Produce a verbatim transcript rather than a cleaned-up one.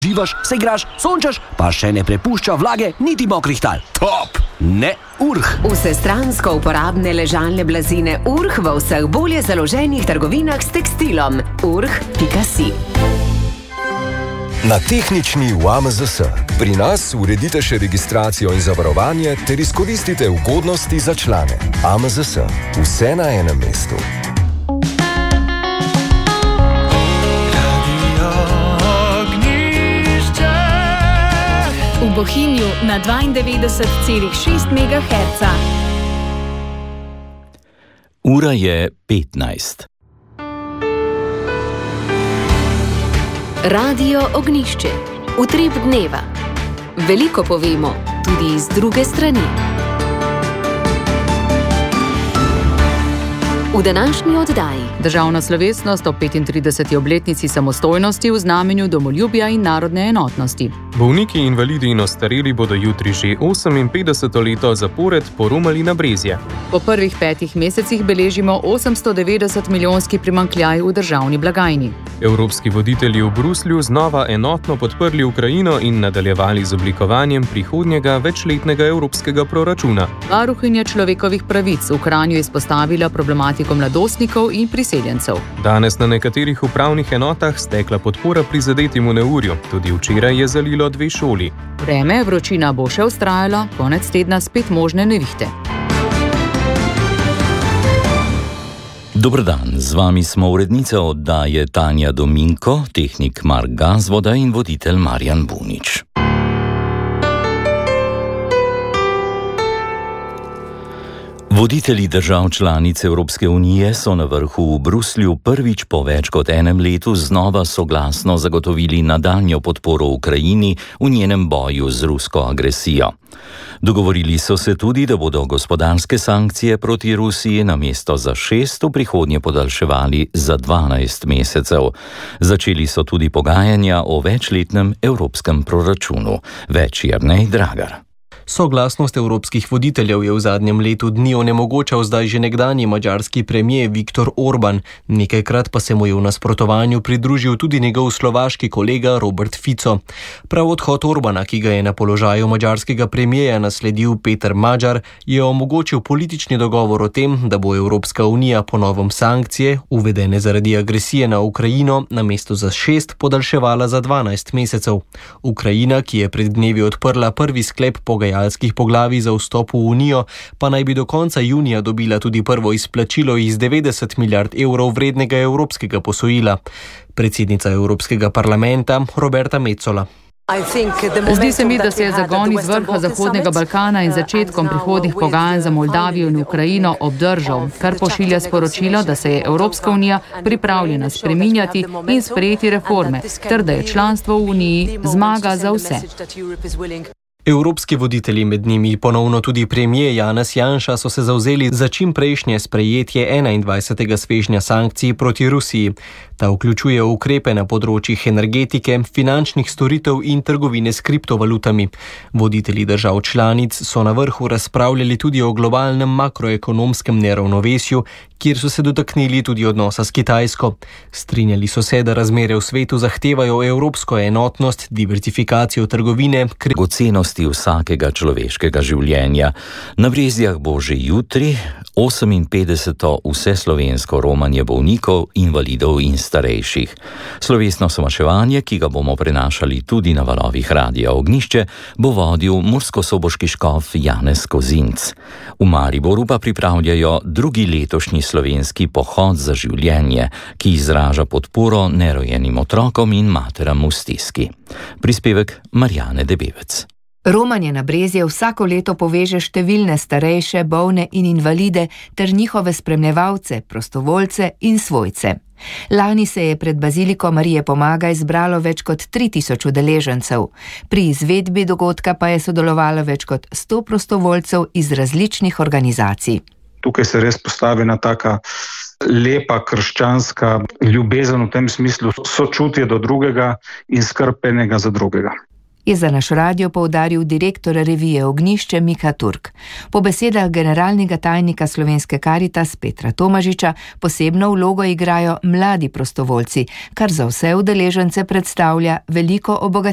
Živaš, se igraš, sončaš, pa še ne prepušča vlage niti mokrih tal. Top! Ne Urh. Vsestransko uporabne ležalne blazine Urh v vseh bolje založenih trgovinah s tekstilom. urh pika si. Na tehnični v A M Z S. Pri nas uredite še registracijo in zavarovanje ter izkoristite ugodnosti za člane. A M Z S. Vse na enem mestu. V Bohinju na dvaindevetdeset celih šest megaherca. Ura je petnajst. Radio Ognjišče. Utrip dneva. Veliko povemo, tudi iz druge strani. V današnji oddaji. Državna slovesnost ob petintrideseti obletnici samostojnosti v znamenju domoljubja in narodne enotnosti. Bolniki, invalidi in ostareli bodo jutri že oseminpetdeseto leto zapored poromali na Brezje. Po prvih petih mesecih beležimo osemsto devetdeset milijonski primanjkljaj v državni blagajni. Evropski voditelji v Bruslju znova enotno podprli Ukrajino in nadaljevali z oblikovanjem prihodnjega večletnega evropskega proračuna. Varuhinja človekovih pravic v Kranju izpostavila problematiko mladostnikov in priseljencev. Danes na nekaterih upravnih enotah stekla podpora prizadetim v neurju. Tudi včeraj je zalilo dve šoli. Vreme, vročina bo še vztrajala, konec tedna spet možne nevihte. Dober dan, z vami smo urednica oddaje Tanja Dominko, tehnik Mark Gazvoda in voditelj Marjan Bunič. Voditelji držav članic Evropske unije so na vrhu v Bruslju prvič po več kot enem letu znova soglasno zagotovili nadaljnjo podporo Ukrajini v njenem boju z rusko agresijo. Dogovorili so se tudi, da bodo gospodarske sankcije proti Rusiji namesto za šest v prihodnje podaljševali za dvanajst mesecev. Začeli so tudi pogajanja o večletnem evropskem proračunu. Več Jernej Dragar. Soglasnost evropskih voditeljev je v zadnjem letu dni onemogočal zdaj že nekdanji madžarski premier Viktor Orban, nekajkrat pa se mu je v nasprotovanju pridružil tudi njegov slovaški kolega Robert Fico. Prav odhod Orbana, ki ga je na položaju madžarskega premierja nasledil Peter Magyar, je omogočil politični dogovor o tem, da bo Evropska unija po novem sankcije, uvedene zaradi agresije na Ukrajino, namesto za šest podaljševala za dvanajst mesecev. Ukrajina, ki je pred dnevi odprla prvi sklep pogajalskih poglavij za vstop v Unijo, pa naj bi do konca junija dobila tudi prvo izplačilo iz devetdeset milijard evrov vrednega evropskega posojila. Predsednica Evropskega parlamenta Roberta Metsola. Zdi se mi, da se je zagon iz vrha Zahodnega Balkana in začetkom prihodnjih pogajanj za Moldavijo in Ukrajino obdržal, kar pošilja sporočilo, da se je Evropska unija pripravljena spreminjati in sprejeti reforme, ter da je članstvo v Uniji zmaga za vse. Evropski voditelji, med njimi ponovno tudi premier Janez Janša, so se zavzeli za čimprejšnje sprejetje enaindvajsetega svežnja sankcij proti Rusiji. Ta vključuje ukrepe na področjih energetike, finančnih storitev in trgovine s kriptovalutami. Voditelji držav članic so na vrhu razpravljali tudi o globalnem makroekonomskem neravnovesju, kjer so se dotaknili tudi odnosa s Kitajsko. Strinjali so se, da razmere v svetu zahtevajo evropsko enotnost, diversifikacijo trgovine, dragocenosti vsakega človeškega življenja. Na Brezjah bo že jutri oseminpetdeseto vseslovensko romanje bolnikov, invalidov in starejših. Slovesno smaševanje, ki ga bomo prenašali tudi na valovih Radia Ognjišče, bo vodil murskosoboški škof Janez Kozinc. V Mariboru pa pripravljajo drugi letošnji slovenski pohod za življenje, ki izraža podporo nerojenim otrokom in materam v stiski. Prispevek Marjane Debevec. Romanje na Brezje vsako leto poveže številne starejše, bolne in invalide ter njihove spremljevalce, prostovoljce in svojce. Lani se je pred baziliko Marije Pomagaj zbralo več kot tri tisoč udeležencev. Pri izvedbi dogodka pa je sodelovalo več kot sto prostovoljcev iz različnih organizacij. Tukaj se res postavi ena taka lepa krščanska ljubezen v tem smislu, sočutje do drugega in skrb enega za drugega. Je za naš radio poudaril direktor revije Ognjišče Miha Turk. Po besedah generalnega tajnika Slovenske Karitas Petra Tomažiča posebno vlogo igrajo mladi prostovoljci, kar za vse udeležence predstavlja veliko obogatitev.